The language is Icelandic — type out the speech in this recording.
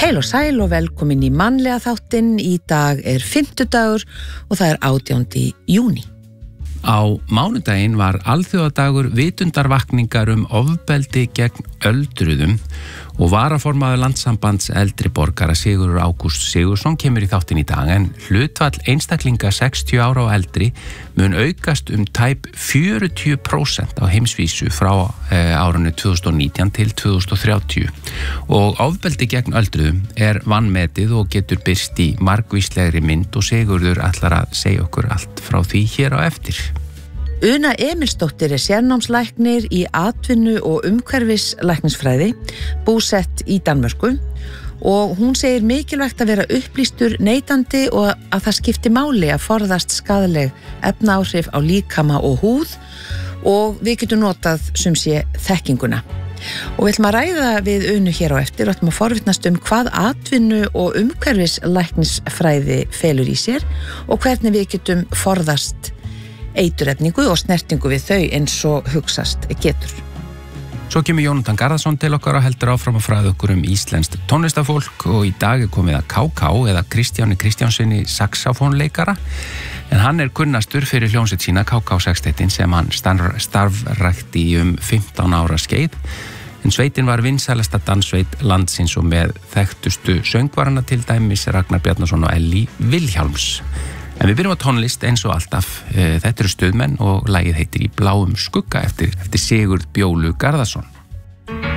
Heil og sæl og velkomin í mannlega þáttinn. Í dag 50dagur og það 18. júní. Á mánudaginn var alþjóðadagur vitundarvakningar ofbeldi gegn öldruðum og varaformaður Landssambands eldri borgara Sigurður Ágúst Sigurðsson kemur í þáttinn í dag, en hlutfall einstaklinga 60 ára og eldri mun aukast tæp 40% á heimsvísu frá árinu 2019 til 2030 og ofbeldi gegn öldruðum vanmetið og getur birst í margvíslegri mynd og Sigurður ætlar að segja okkur allt frá því hér á eftir. Una Emilsdóttir sérnámslæknir í atvinnu- og umhverfislæknisfræði, búsett í Danmörku, og hún segir mikilvægt að vera upplýstur neytandi og að það skipti máli að forðast skaðleg efnaáhrif á líkama og húð, og við getum notað sumsé þekkinguna. Og við ætlum að ræða við Unu hér á eftir og ætlum að forvitnast hvað atvinnu- og umhverfislæknisfræði felur í sér og hvernig við getum forðast eiturefningu og snertingu við þau eins og hugsast getur. Svo kemur Jónatan Garðarsson til okkar og heldur áfram að fræða okkur íslenskt tónlistafólk, og í dag komið að KK eða Kristjáni Kristjánssoni saxofónleikara, en hann kunnastur fyrir hljómsveit sína KK Sextettin sem hann starfrækti í 15 ára skeið, en sveitin var vinsælasta danssveit landsins og með þekktustu söngvarana til dæmis Ragnar Bjarnason og Ellý Vilhjálms. En við byrjum á tónlist eins og alltaf. Þetta Stuðmenn og lagið heitir Í bláum skugga eftir Sigurð Bjólu Garðarsson.